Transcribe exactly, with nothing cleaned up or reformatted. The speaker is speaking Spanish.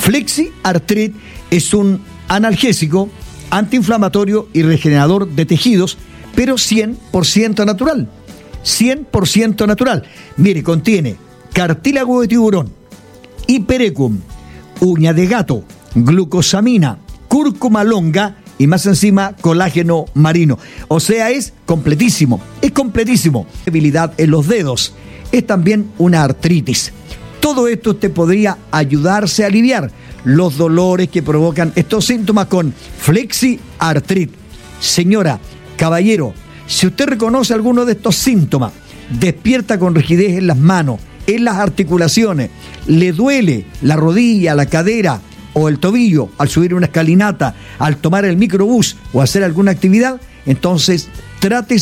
FlexiArthrit es un analgésico, antiinflamatorio y regenerador de tejidos, pero cien por ciento natural. cien por ciento natural. Mire, contiene cartílago de tiburón, hiperecum, uña de gato, glucosamina, cúrcuma longa y más encima colágeno marino. O sea, es completísimo, es completísimo. Debilidad en los dedos, es también una artritis. Todo esto te podría ayudarse a aliviar los dolores que provocan estos síntomas con FlexiArthrit. Señora, caballero, si usted reconoce alguno de estos síntomas, despierta con rigidez en las manos, en las articulaciones, le duele la rodilla, la cadera o el tobillo al subir una escalinata, al tomar el microbús o hacer alguna actividad, entonces trate